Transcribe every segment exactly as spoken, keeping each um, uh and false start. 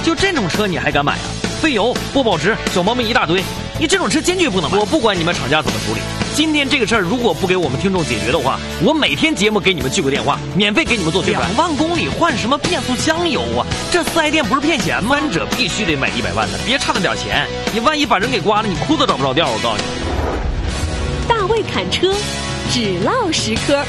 就这种车你还敢买啊？费油不保值，小毛病一大堆，你这种车坚决不能买。我不管你们厂家怎么处理，今天这个事儿如果不给我们听众解决的话，我每天节目给你们聚个电话，免费给你们做宣传。两万公里换什么变速箱油啊？这四 S 店不是骗钱吗？三者必须得买一百万的，别差那点钱，你万一把人给刮了，你裤子找不着调。我告诉你， 大卫侃车，只唠实科。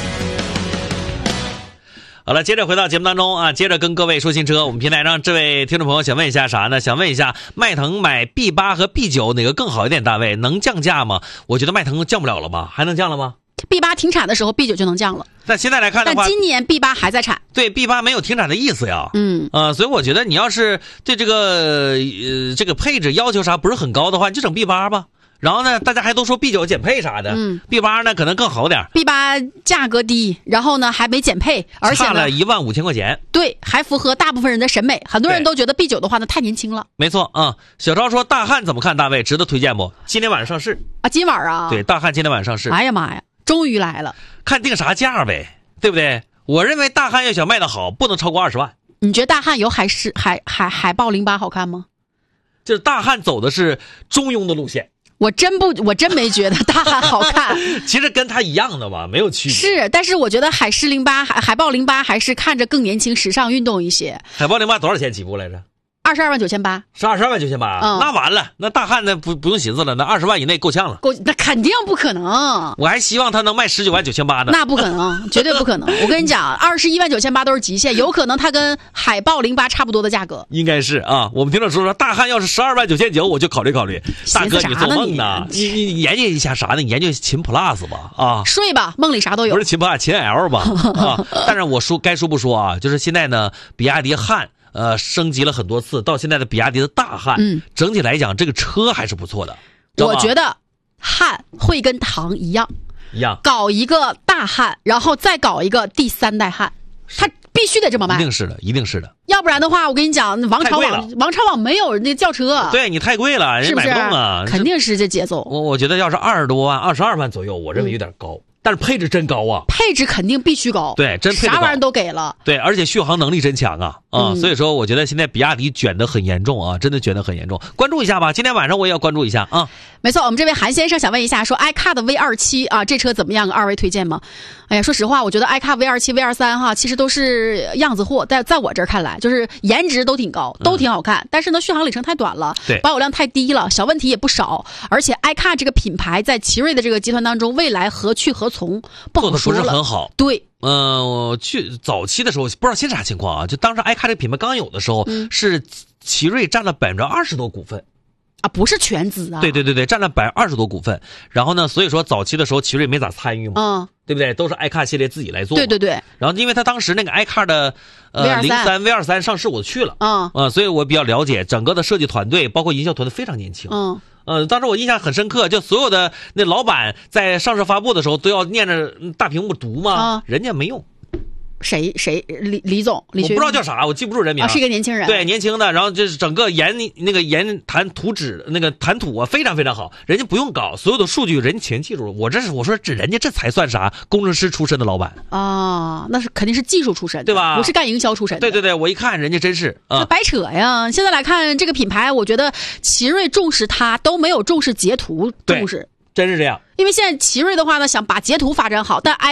好了，接着回到节目当中啊，接着跟各位说新车。我们平台上这位听众朋友想问一下啥呢？想问一下迈腾买 B 八 和 B 九 哪个更好一点？大卫能降价吗？我觉得迈腾降不了了吧？还能降了吗？ B 八 停产的时候 B 九 就能降了， 但现在来看的话， 但今年 B 八 还在产。 对 B 八 没有停产的意思呀。 嗯呃，所以我觉得你要是对这个呃这个配置要求啥不是很高的话，你就整 B 八 吧。然后呢，大家还都说 B 九 减配啥的， 嗯 ，B 八 呢可能更好点 ，B 八 价格低，然后呢还没减配，而且差了一万五千块钱， 对，还符合大部分人的审美。很多人都觉得 B 九 的话呢太年轻了。 没错啊、嗯。小超说大汉怎么看？大卫值得推荐不？今天晚上上市啊，今晚啊？ 对，大汉今天晚上上市。 哎呀妈呀，终于来了！ 看定啥价呗，对不对？我认为大汉要想卖得好，不能超过二十万。 你觉得大汉有海狮海海海豹零八好看吗？ 就是大汉走的是中庸的路线。 我真不，我真没觉得大汉好看。 其实跟它一样的嘛，没有区别。 是，但是我觉得海狮零八、海海豹零八还是看着更年轻、时尚、运动一些。 海豹零八多少钱起步来着？ 二十二万九千八， 是二十二万九千八。那完了，那大汉那不不用寻思了，那二十万以内够呛了。 够，那肯定不可能。 我还希望他能卖十九万九千八呢。 那不可能，绝对不可能。我跟你讲，二十一万九千八都是极限，有可能它跟海豹零八差不多的价格。 应该是啊，我们听众说说，大汉要是十二万九千九，我就考虑考虑。大哥，你做梦呢？你你你研究一下啥呢？你研究秦 Plus 吧啊。 睡吧，梦里啥都有。 不是秦 Plus， 秦 L 吧啊。但是我说该说不说啊，就是现在呢，比亚迪汉。呃，升级了很多次，到现在的比亚迪的大汉， 嗯， 整体来讲，这个车还是不错的。 我觉得汉会跟唐一样， 一样搞一个大汉，然后再搞一个第三代汉，他必须得这么卖， 一定是的，一定是的。 要不然的话，我跟你讲，王朝网王朝网没有那轿车， 对你太贵了，人买不动啊， 肯定是这节奏。 我我觉得要是二十多万、二十二万左右，我认为有点高。嗯，但是配置真高啊， 配置肯定必须高， 对，真配置高， 啥玩意儿都给了， 对，而且续航能力真强啊啊、嗯！所以说，我觉得现在比亚迪卷得很严重啊，真的卷得很严重，关注一下吧。今天晚上我也要关注一下啊。 没错，我们这位韩先生想问一下，说 iCar 的 V 二十七 啊，这车怎么样？二位推荐吗？哎呀，说实话，我觉得 iCar V 二十七、V 二十三 哈，其实都是样子货，在在我这儿看来，就是颜值都挺高，都挺好看，嗯、但是呢，续航里程太短了， 对， 保有量太低了，小问题也不少，而且 iCar 这个品牌在奇瑞的这个集团当中，未来何去何从，不好说了。 做的不是很好， 对。 嗯、呃，我去早期的时候不知道现在啥情况啊，就当时iCar这个品牌刚有的时候，嗯、是奇瑞占了百分之二十多股份。 啊，不是全资啊！ 对对对对，占了百分之二十多股份。然后呢，所以说早期的时候，奇瑞没咋参与嘛， 嗯， 对不对？都是 iCar 系列自己来做。 对对对。 然后因为他当时那个 iCar 的呃零三 V 二十三上市，我去了， 嗯呃，所以我比较了解整个的设计团队，包括营销团队非常年轻， 嗯。 呃，当时我印象很深刻，就所有的那老板在上市发布的时候都要念着大屏幕读嘛， 啊、 人家没用。 谁谁李李总李学我不知道叫啥，我记不住人名。 啊，是一个年轻人。 对，年轻的，然后就是整个言那个言谈吐纸那个谈吐啊，非常非常好。人家不用搞，所有的数据人家全记住了。我这是我说这人家这才算啥？工程师出身的老板啊，那是肯定是技术出身的， 对吧？ 不是干营销出身的。 对对对，我一看人家真是啊， 白扯呀！现在来看这个品牌，我觉得奇瑞重视它都没有重视截图重视， 真是这样。 因为现在奇瑞的话呢，想把截图发展好，但